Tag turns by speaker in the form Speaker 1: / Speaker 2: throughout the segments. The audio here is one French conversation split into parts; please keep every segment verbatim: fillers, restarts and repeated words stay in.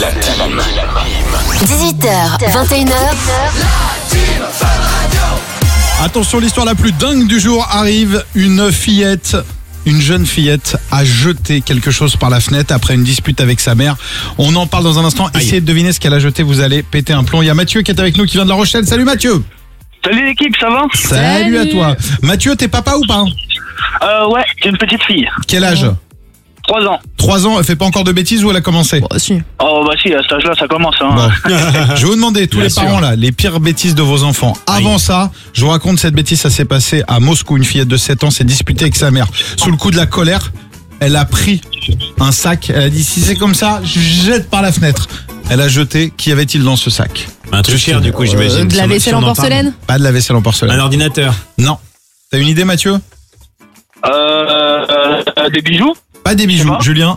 Speaker 1: la team.
Speaker 2: dix-huit heures, vingt et une heures.
Speaker 3: Attention, l'histoire la plus dingue du jour arrive. Une fillette, une jeune fillette a jeté quelque chose par la fenêtre après une dispute avec sa mère. On en parle dans un instant. Essayez de deviner ce qu'elle a jeté, vous allez péter un plomb. Il y a Mathieu qui est avec nous, qui vient de La Rochelle. Salut Mathieu.
Speaker 4: Salut l'équipe, ça va?
Speaker 3: Salut à toi. Mathieu, t'es papa ou pas?
Speaker 4: Euh ouais, j'ai une petite fille.
Speaker 3: Quel âge?
Speaker 4: Trois ans.
Speaker 3: Trois ans, elle fait pas encore de bêtises ou elle a commencé?
Speaker 5: Bah si.
Speaker 4: Oh bah si, à cet âge-là, ça commence. Hein.
Speaker 3: Bon. Je vais vous demander, tous
Speaker 6: Bien
Speaker 3: les
Speaker 6: sûr.
Speaker 3: parents là, les pires bêtises de vos enfants. Avant ça, je vous raconte cette bêtise, ça s'est passé à Moscou. Une fillette de sept ans s'est disputée avec sa mère. Sous le coup de la colère, elle a pris un sac. Elle a dit, si c'est comme ça, je jette par la fenêtre. Elle a jeté. Qui avait-il dans ce sac?
Speaker 6: Un truc cher, du coup, j'imagine.
Speaker 5: Euh, de la
Speaker 6: Si on-
Speaker 5: vaisselle
Speaker 6: si on
Speaker 5: en
Speaker 6: parle.
Speaker 5: porcelaine.
Speaker 3: Pas de la vaisselle en porcelaine.
Speaker 6: Un ordinateur.
Speaker 3: Non. T'as une idée, Mathieu?
Speaker 4: Euh, euh, des bijoux.
Speaker 3: Pas des bijoux.
Speaker 4: Je sais pas.
Speaker 3: Julien?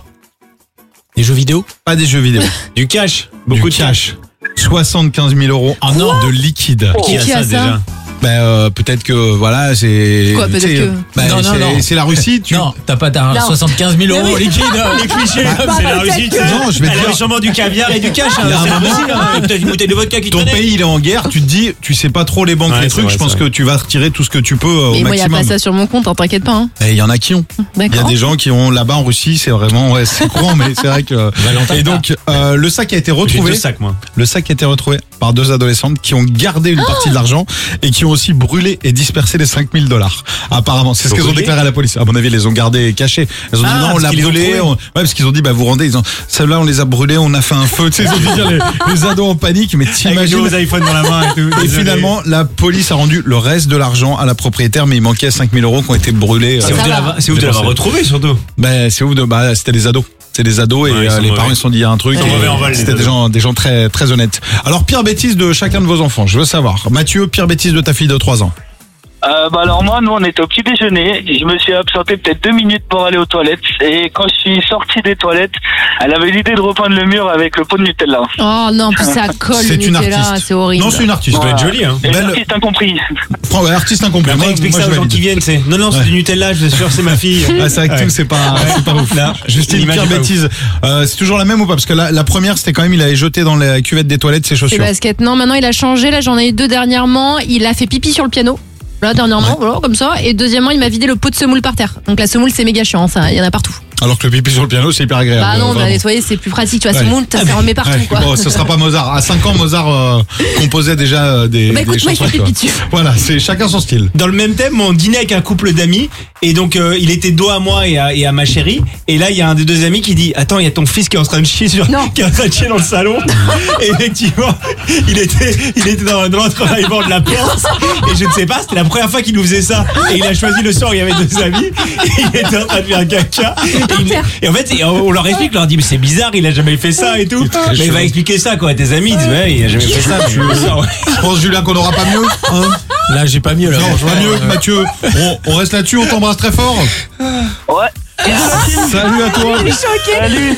Speaker 6: Des jeux vidéo.
Speaker 3: Pas des jeux vidéo.
Speaker 6: Du cash.
Speaker 3: Beaucoup
Speaker 6: Beaucoup
Speaker 3: de
Speaker 6: de cash.
Speaker 3: cash. soixante-quinze mille euros
Speaker 6: Oh non.
Speaker 3: de liquide.
Speaker 6: Qui a
Speaker 5: Qui a
Speaker 6: ça,
Speaker 5: ça
Speaker 6: déjà?
Speaker 3: Ben euh, peut-être que voilà, c'est.
Speaker 5: Quoi, peut-être
Speaker 3: tu sais,
Speaker 5: que
Speaker 3: ben,
Speaker 7: Non, non,
Speaker 3: c'est-
Speaker 7: non.
Speaker 3: c'est la Russie. Tu...
Speaker 7: Non, t'as pas t'as
Speaker 5: Non.
Speaker 7: soixante-quinze mille euros
Speaker 5: Mais oui.
Speaker 7: liquide.
Speaker 6: Les clichés, comme c'est la Russie. tu sais.
Speaker 3: Non, je vais te
Speaker 6: Elle
Speaker 3: dire-
Speaker 6: avait sûrement du caviar et du cash. hein,
Speaker 3: Il y a un
Speaker 6: C'est la
Speaker 3: moment-
Speaker 6: Russie. hein, et Peut-être une bouteille de vodka qui
Speaker 3: Ton
Speaker 6: traînait.
Speaker 3: pays il est en guerre, tu te dis, tu sais pas trop les banques,
Speaker 6: Ouais,
Speaker 3: les
Speaker 6: c'est
Speaker 3: trucs,
Speaker 6: vrai,
Speaker 3: je pense
Speaker 6: c'est
Speaker 3: que tu vas retirer tout ce que tu peux euh, au
Speaker 5: Mais moi, il n'y a
Speaker 3: maximum.
Speaker 5: pas ça sur mon compte, hein, t'inquiète pas. Hein.
Speaker 3: Et il y en a qui ont. Il y a
Speaker 5: D'accord.
Speaker 3: des gens qui ont là-bas en Russie, c'est vraiment, ouais, c'est courant, mais c'est vrai que.
Speaker 7: Valentin,
Speaker 3: Et donc, euh, le sac a été
Speaker 6: J'ai
Speaker 3: retrouvé.
Speaker 6: deux sacs, moi.
Speaker 3: Le sac a été retrouvé par deux adolescentes qui ont gardé une partie de l'argent et qui ont aussi brûlé et dispersé les cinq mille dollars. Apparemment, c'est ce qu'elles ont
Speaker 6: Brûlé
Speaker 3: déclaré à la police. À mon avis, ils les ont gardés cachés. Elles ont dit
Speaker 6: Ah,
Speaker 3: non, on
Speaker 6: parce
Speaker 3: l'a
Speaker 6: qu'ils les ont
Speaker 3: brûlé.
Speaker 6: trouvés.
Speaker 3: on- Ouais, parce qu'ils ont dit, bah, vous rendez, ils ont, celle-là, on les a brûlés, on a fait un feu. Tu sais, ils ont dû dire les, les ados en panique, mais
Speaker 6: Avec les
Speaker 3: t'imagines.
Speaker 6: nouveaux iPhones dans la main et tout.
Speaker 3: Et
Speaker 6: Désolé.
Speaker 3: finalement, la police a rendu le reste de l'argent à la propriétaire, mais il manquait cinq mille euros qui ont été brûlés.
Speaker 6: C'est
Speaker 3: euh,
Speaker 6: ouf de
Speaker 5: va.
Speaker 6: l'avoir- c'est ouf de l'avoir retrouvé, surtout.
Speaker 3: Ben, c'est ouf de, bah, c'était des ados. C'est des ados et
Speaker 6: Ouais, ils
Speaker 3: euh,
Speaker 6: sont
Speaker 3: les
Speaker 6: mauvais.
Speaker 3: parents ils se sont dit il y a un truc.
Speaker 6: Ils sont
Speaker 3: et
Speaker 6: mauvais en vol, les
Speaker 3: C'était des
Speaker 6: ados.
Speaker 3: gens, des gens très, très honnêtes. Alors, pire bêtise de chacun de vos enfants, je veux savoir. Mathieu, pire bêtise de ta fille de trois ans.
Speaker 4: Euh, bah alors moi, nous on était au petit déjeuner. Je me suis absenté peut-être deux minutes pour aller aux toilettes. Et quand je suis sorti des toilettes, elle avait l'idée de repeindre le mur avec le pot de Nutella.
Speaker 5: Oh non, puis ça colle
Speaker 3: C'est
Speaker 5: le
Speaker 3: une
Speaker 5: Nutella,
Speaker 3: artiste.
Speaker 5: c'est horrible.
Speaker 3: Non, c'est une artiste.
Speaker 6: Ça doit être joli, hein.
Speaker 4: Et
Speaker 3: Belle-
Speaker 4: l'artiste incompris.
Speaker 3: Prends- ouais, artiste incompris.
Speaker 6: Mais après,
Speaker 3: Moi-
Speaker 6: explique
Speaker 3: moi,
Speaker 6: ça
Speaker 3: je
Speaker 6: aux gens
Speaker 3: valide.
Speaker 6: qui viennent. C'est non, non, c'est
Speaker 3: Ouais.
Speaker 6: du Nutella, je suis sûr, c'est ma fille.
Speaker 3: Ah, c'est vrai que
Speaker 6: Ouais.
Speaker 3: tout, c'est pas, c'est pas ouf.
Speaker 6: Non,
Speaker 3: Justine,
Speaker 6: l'image
Speaker 3: pire
Speaker 6: est pas
Speaker 3: bêtise. Euh, c'est toujours la même ou pas? Parce que la, la première, c'était quand même, il avait jeté dans la cuvette des toilettes ses
Speaker 5: C'est
Speaker 3: chaussures.
Speaker 5: basket. Non, maintenant il a changé. Là, j'en ai eu deux dernièrement. Il a fait pipi sur le piano. Là, dernièrement,
Speaker 3: Ouais.
Speaker 5: voilà, comme ça. Et deuxièmement, il m'a vidé le pot de semoule par terre. Donc la semoule, c'est méga chiant, ça. Il y en a partout.
Speaker 3: Alors que le pipi sur le piano, c'est hyper agréable.
Speaker 5: Bah non,
Speaker 3: euh,
Speaker 5: mais à
Speaker 3: vraiment.
Speaker 5: nettoyer, c'est plus pratique. Tu vois,
Speaker 3: Ouais.
Speaker 5: semoule, ça s'en remet partout,
Speaker 3: Ouais,
Speaker 5: quoi.
Speaker 3: Bon, ce sera pas Mozart. À cinq ans, Mozart euh, composait déjà euh, des,
Speaker 5: Bah
Speaker 3: des
Speaker 5: écoute, moi, il
Speaker 3: chansons.
Speaker 5: fait
Speaker 3: tu vois.
Speaker 5: pipi dessus.
Speaker 3: Voilà, c'est chacun son style.
Speaker 6: Dans le même thème, on dînait avec un couple d'amis et donc euh, il était dos à moi et à, et à ma chérie et là il y a un des deux amis qui dit attends il y a ton fils qui est en train de chier sur
Speaker 5: Non.
Speaker 6: qui est en train de chier dans le salon et effectivement il était il était dans, dans l'entrebâillement de la porte et je ne sais pas c'était la première fois qu'il nous faisait ça et il a choisi le soir où il y avait deux amis et il était en train de faire un caca et, il- et en fait et on on leur explique on leur dit mais c'est bizarre il a jamais fait ça et tout
Speaker 3: très
Speaker 6: mais il
Speaker 3: chaud.
Speaker 6: va expliquer ça quoi à tes amis ils disent ouais il a jamais fait ça tu veux ça ouais.
Speaker 3: Je pense, Julien, qu'on n'aura pas mieux. Hein
Speaker 7: Là, j'ai pas mieux là.
Speaker 3: non,
Speaker 7: franchement.
Speaker 3: pas mieux, Mathieu. On, on reste là-dessus, on t'embrasse très fort.
Speaker 4: Ouais.
Speaker 3: Salut à toi.
Speaker 4: Salut.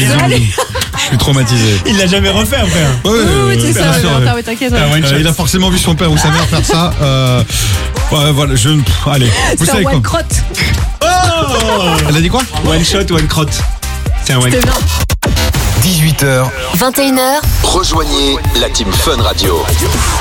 Speaker 3: Je suis traumatisé.
Speaker 6: Il l'a jamais refait après hein.
Speaker 3: Ouais, ouais,
Speaker 5: Oui,
Speaker 3: ouais,
Speaker 5: c'est ça,
Speaker 3: bien sûr,
Speaker 5: Valentin,
Speaker 3: ouais.
Speaker 5: ouais, t'inquiète.
Speaker 6: Ah,
Speaker 5: ouais.
Speaker 6: one
Speaker 3: Euh,
Speaker 6: shot.
Speaker 3: il a forcément vu son père ou sa mère faire ça. Euh, ouais, voilà, je. pff, Allez, vous
Speaker 5: C'est un
Speaker 3: savez quoi?
Speaker 5: one crotte.
Speaker 3: Elle a dit quoi?
Speaker 6: One shot, one crotte. C'est un one
Speaker 5: C'était bien.
Speaker 1: dix-huit heures,
Speaker 2: vingt et une heures.
Speaker 1: rejoignez la team Fun Radio.